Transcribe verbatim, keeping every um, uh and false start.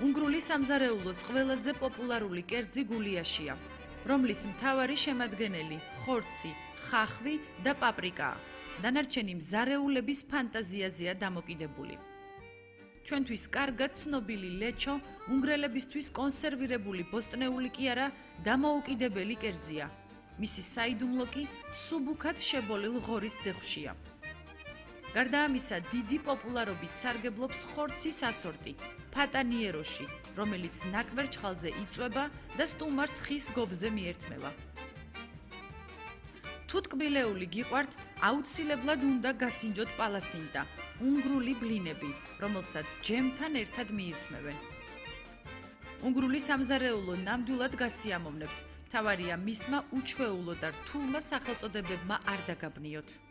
უნგრული სამზარეულოს ყველაზე პოპულარული კერძი გულიაშია, რომლის მთავარი შემადგენელი ხორცი, ხახვი და პაპრიკაა. დანარჩენი მზარეულების ფანტაზიაზეა დამოკიდებული. ჩვენთვის კარგად ცნობილი ლეჩო უნგრელებისთვის კონსერვირებული ბოსტნეული კი არა, დამოუკიდებელი კერძია. მისი საიდუმლო კი მსუბუქად შებოლილ ღორის ძეხვშია. გარდა ამისა, დიდი პოპულარობით სარგებლობს ხორცის ასორტი, ფატანიეროში, რომელიც ნაკვერჩხალზე იწვება და სტუმარს ხის გობზე მიერთმევა. თუ ტკბილეული გიყვართ, აუცილებლად უნდა გასინჯოთ პალასინტა, უნგრული ბლინები, რომელსაც ჯემთან ერთად მიირთმევენ. უნგრული სამზარეულო ნამდვილად გასიამოვნებთ, მთავარია მისმა უჩვეულო და რთულმა სახელწოდებებმა არ დაგაბნიოთ.